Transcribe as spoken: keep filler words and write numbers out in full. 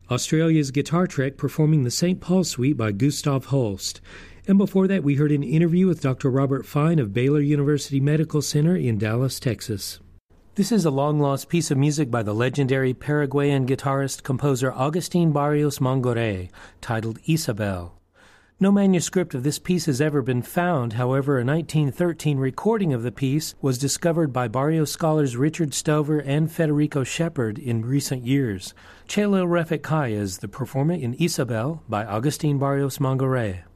Australia's Guitar Trek performing the Saint Paul Suite by Gustav Holst. And before that, we heard an interview with Doctor Robert Fine of Baylor University Medical Center in Dallas, Texas. This is a long-lost piece of music by the legendary Paraguayan guitarist composer Agustín Barrios Mangoré, titled Isabel. No manuscript of this piece has ever been found. However, a nineteen thirteen recording of the piece was discovered by Barrios scholars Richard Stover and Federico Shepard in recent years. Chelil Refik Kai is the performer in Isabel by Agustín Barrios Mangoré.